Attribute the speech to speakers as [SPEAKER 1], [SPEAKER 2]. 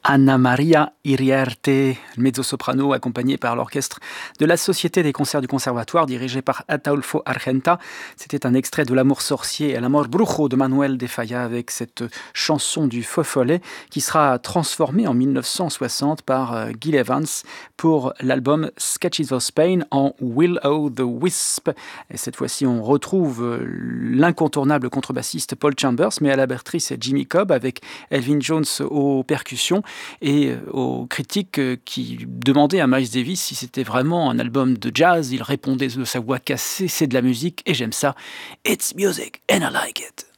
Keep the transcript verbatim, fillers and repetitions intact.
[SPEAKER 1] Anna Maria Iriarte, mezzo-soprano accompagnée par l'orchestre de la Société des concerts du Conservatoire dirigé par Ataulfo Argenta. C'était un extrait de L'Amour sorcier et L'Amor brujo de Manuel de Falla avec cette chanson du faux follet qui sera transformée en mille neuf cent soixante par Gil Evans pour l'album Sketches of Spain en Will-O the Wisp. Et cette fois-ci, on retrouve l'incontournable contrebassiste Paul Chambers, mais à la batterie, c'est Jimmy Cobb avec Elvin Jones aux percussions et aux critiques qui demandaient à Miles Davis si c'était vraiment un album de jazz. Il répondait de sa voix cassée, c'est de la musique et j'aime ça. It's music and I like it.